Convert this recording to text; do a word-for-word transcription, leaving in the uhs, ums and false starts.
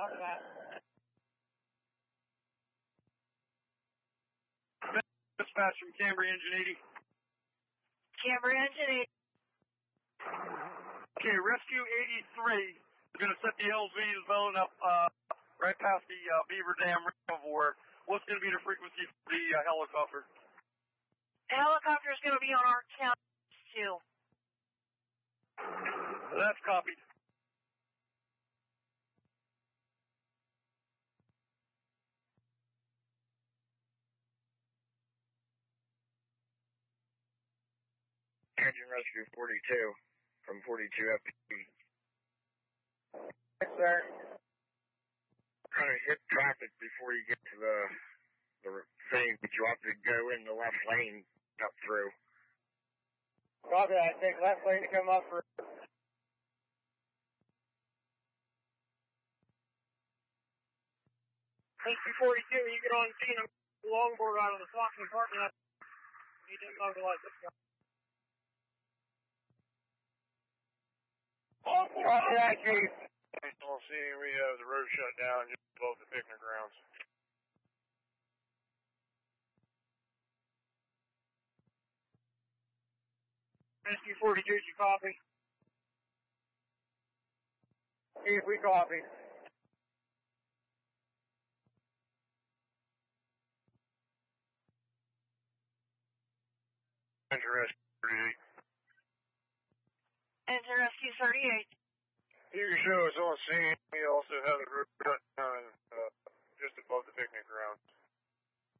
Roger that. Dispatch from Cambria Engine eighty. Cambria Engine eighty. Okay, Rescue eighty-three is going to set the L Z zone up uh, right past the uh, Beaver Dam Reservoir. What's going to be the frequency for the uh, helicopter? The helicopter is going to be on our count too. That's copied. Engine Rescue forty-two from forty-two F P. Yes, sir. Kind of hit traffic before you get to the the thing, but you have to go in the left lane up through. Copy that. Take left lane to come up for. H P forty-two, you get on scene. I'm longboard out of the Swatman parking lot. You didn't know the light. Let's go. Copy that, Chief. We'll see, we have the road shut down just above the picnic grounds. Rescue forty-two, you copy? Chief, we copy. Engine Rescue thirty-eight. Engine Rescue thirty-eight. You can show us on scene. We also have the road shut down uh, just above the picnic grounds.